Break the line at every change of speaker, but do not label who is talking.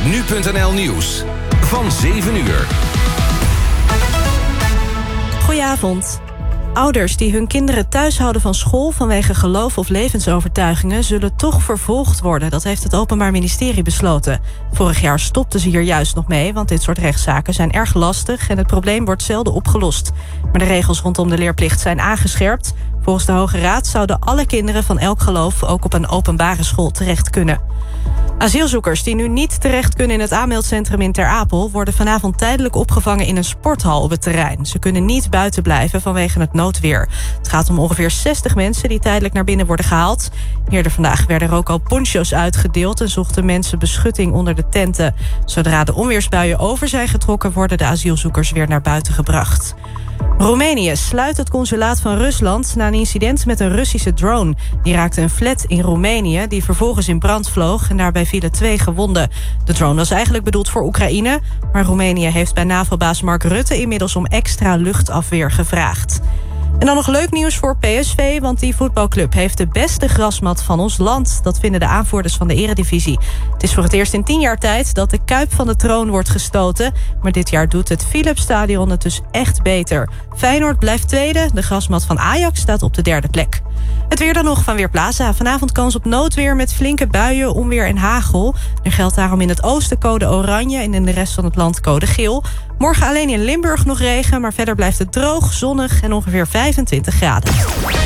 het nu.nl nieuws van 7 uur.
Goedenavond. Ouders die hun kinderen thuis houden van school vanwege geloof of levensovertuigingen zullen toch vervolgd worden. Dat heeft het Openbaar Ministerie besloten. Vorig jaar stopten ze hier juist nog mee, want dit soort rechtszaken zijn erg lastig en het probleem wordt zelden opgelost. Maar de regels rondom de leerplicht zijn aangescherpt. Volgens de Hoge Raad zouden alle kinderen van elk geloof ook op een openbare school terecht kunnen. Asielzoekers die nu niet terecht kunnen in het aanmeldcentrum in Ter Apel worden vanavond tijdelijk opgevangen in een sporthal op het terrein. Ze kunnen niet buiten blijven vanwege het noodweer. Het gaat om ongeveer 60 mensen die tijdelijk naar binnen worden gehaald. Eerder vandaag werden er ook al poncho's uitgedeeld en zochten mensen beschutting onder de tenten. Zodra de onweersbuien over zijn getrokken worden de asielzoekers weer naar buiten gebracht. Roemenië sluit het consulaat van Rusland na een incident met een Russische drone. Die raakte een flat in Roemenië die vervolgens in brand vloog en daarbij vielen 2 gewonden. De drone was eigenlijk bedoeld voor Oekraïne, maar Roemenië heeft bij NAVO-baas Mark Rutte inmiddels om extra luchtafweer gevraagd. En dan nog leuk nieuws voor PSV, want die voetbalclub heeft de beste grasmat van ons land. Dat vinden de aanvoerders van de eredivisie. Het is voor het eerst in 10 jaar tijd dat de Kuip van de troon wordt gestoten. Maar dit jaar doet het Philipsstadion het dus echt beter. Feyenoord blijft tweede, de grasmat van Ajax staat op de 3e plek. Het weer dan nog van Weerplaza. Vanavond kans op noodweer met flinke buien, onweer en hagel. Er geldt daarom in het oosten code oranje en in de rest van het land code geel. Morgen alleen in Limburg nog regen, maar verder blijft het droog, zonnig en ongeveer 25 graden.